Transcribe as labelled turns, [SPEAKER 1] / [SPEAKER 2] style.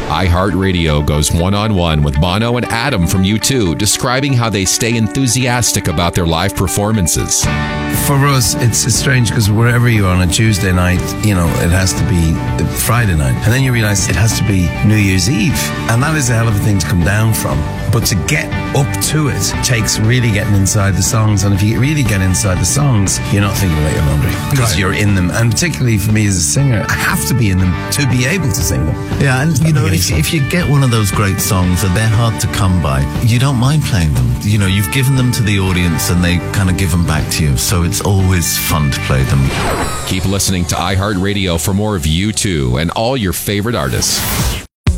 [SPEAKER 1] iHeartRadio goes one-on-one with Bono and Adam from U2, describing how they stay enthusiastic about their live performances.
[SPEAKER 2] For us, it's strange because wherever you are on a Tuesday night, you know, it has to be Friday night. And then you realize it has to be New Year's Eve. And that is a hell of a thing to come down from. But to get up to it takes really getting inside the songs. And if you really get inside the songs, you're not thinking about your laundry because you're in them. And particularly for me as a singer, I have to be in them to be able to sing them.
[SPEAKER 3] Yeah, and you know, if you get one of those great songs and they're hard to come by, you don't mind playing them. You know, you've given them to the audience and they kind of give them back to you. So it's always fun to play them.
[SPEAKER 1] Keep listening to iHeartRadio for more of U2 and all your favorite artists.